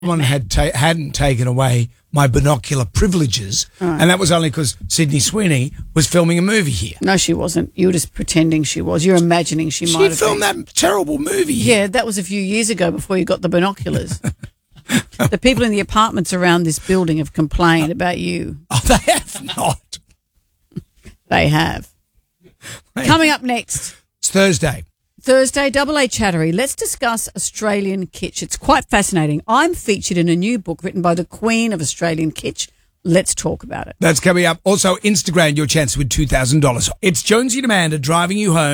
Someone hadn't taken away my binocular privileges, and that was only because Sydney Sweeney was filming a movie here. No, she wasn't. You were just pretending she was. You're imagining she might have filmed that terrible movie here. Yeah, that was a few years ago before you got the binoculars. The people in the apartments around this building have complained about you. Oh, they have not. They have. Coming up next. It's Thursday, Double A Chattery. Let's discuss Australian kitsch. It's quite fascinating. I'm featured in a new book written by the Queen of Australian kitsch. Let's talk about it. That's coming up. Also, Instagram, your chance to win $2,000. It's Jonesy and Amanda driving you home.